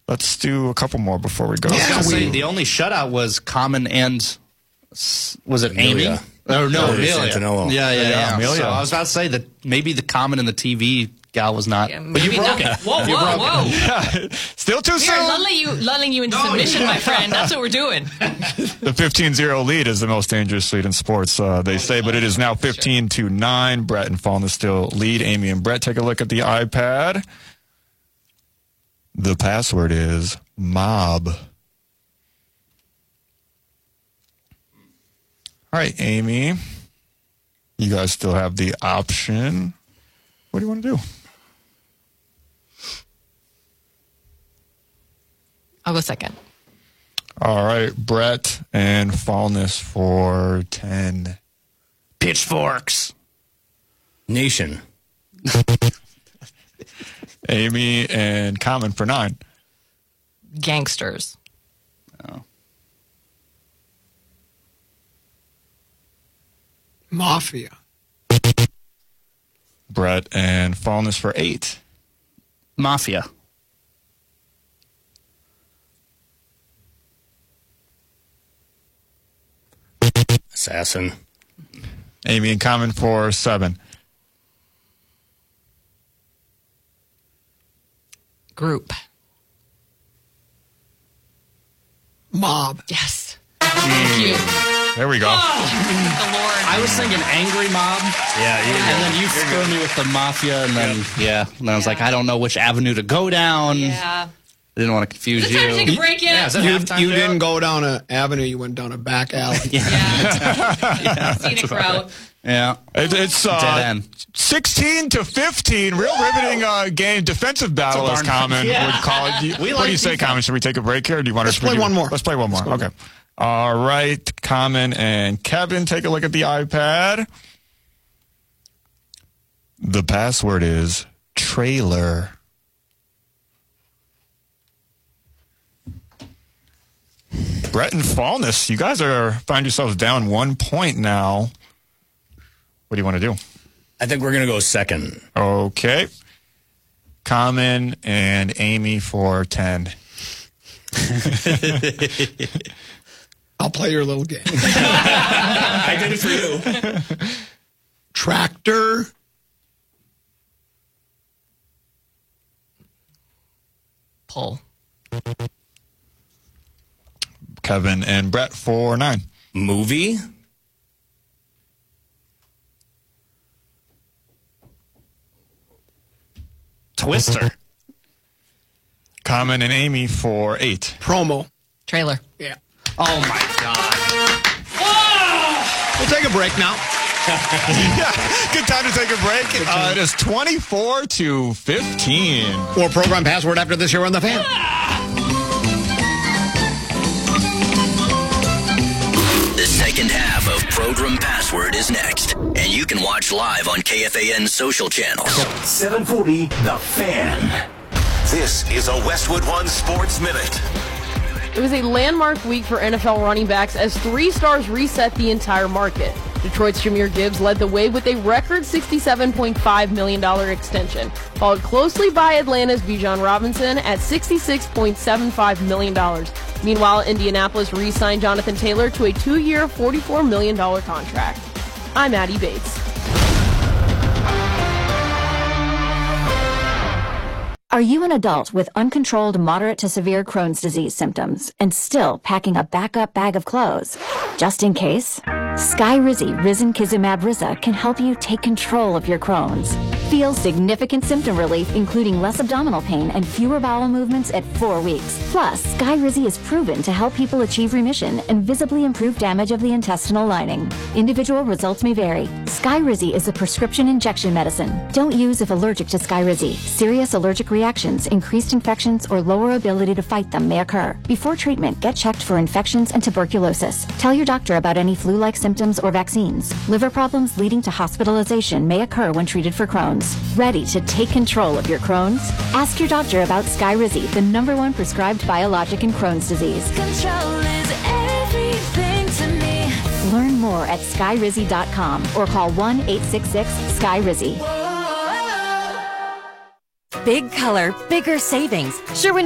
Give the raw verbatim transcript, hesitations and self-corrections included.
Let's do a couple more before we go. I was Yeah, gonna we- say the only shutout was Common and was it Amy? Amelia. Oh no, Amelia Amelia. Santinello. Yeah, yeah, Yeah, yeah. Amelia. So I was about to say that maybe the Common and the T V gal was not. Yeah, but you maybe broke not. it. Whoa, You whoa, broke whoa. Still too We're soon. lulling you, lulling you into submission, my friend. That's what we're doing. The fifteen zero lead is the most dangerous lead in sports, uh, they say, but it is now fifteen to nine. Brett and Fallness still lead. Amy and Brett, take a look at the iPad. The password is mob. All right, Amy. You guys still have the option. What do you want to do? I'll go second. All right, Brett and Fallness for ten. Pitchforks. Nation. Amy and Common for nine. Gangsters. Oh. Mafia. Brett and Fallness for eight. Mafia. Assassin. Amy and Common for seven. Group. Mob. Yes. Thank you. There we go. The Lord. I was thinking Angry Mob. Yeah, you And then you threw me with the Mafia, and then, yeah. And I was like, I don't know which avenue to go down. Yeah. I didn't want to confuse Is it you. time to take a break yet? Yeah, is that You, halftime you show? didn't go down an avenue, you went down a back alley. Yeah. Scenic route. Yeah. It, it's uh, Dead end. sixteen to fifteen. Real riveting uh, game. Defensive battle, It's as a barn- Common Yeah. would call it. You- We what like do you say, defense. Common? Should we take a break here? Or do you want Let's to play one more. Let's play one more. Let's play Okay. All right, Common and Kevin, take a look at the iPad. The password is trailer. Brett and Fallness, you guys are find yourselves down one point now. What do you want to do? I think we're going to go second. Okay. Common and Amy for ten. I'll play your little game. I did it for you. Tractor. Pull. Kevin and Brett for nine. Movie. Twister. Common and Amy for eight. Promo. Trailer. Yeah. Oh, my God. We'll take a break now. Yeah, good time to take a break. Uh, it is twenty-four to fifteen. More program password after this here on The Fan. The second half of Program Password is next, and you can watch live on K F A N's social channels. seven forty, The Fan. This is a Westwood One Sports Minute. It was a landmark week for N F L running backs as three stars reset the entire market. Detroit's Jahmyr Gibbs led the way with a record sixty-seven point five million dollars extension, followed closely by Atlanta's Bijan Robinson at sixty-six point seven five million dollars. Meanwhile, Indianapolis re-signed Jonathan Taylor to a two-year, forty-four million dollars contract. I'm Addie Bates. Are you an adult with uncontrolled moderate to severe Crohn's disease symptoms and still packing a backup bag of clothes? Just in case? Skyrizi Risankizumab Riza can help you take control of your Crohn's. Feel significant symptom relief, including less abdominal pain and fewer bowel movements at four weeks. Plus, Skyrizi is proven to help people achieve remission and visibly improve damage of the intestinal lining. Individual results may vary. Skyrizi is a prescription injection medicine. Don't use if allergic to Skyrizi. Serious allergic reactions, increased infections, or lower ability to fight them may occur. Before treatment, get checked for infections and tuberculosis. Tell your doctor about any flu-like symptoms or vaccines. Liver problems leading to hospitalization may occur when treated for Crohn's. Ready to take control of your Crohn's? Ask your doctor about Skyrizi, the number one prescribed biologic in Crohn's disease. Control is everything to me. Learn more at skyrizi dot com or call one eight six six Skyrizi. Big color, bigger savings. Sherwin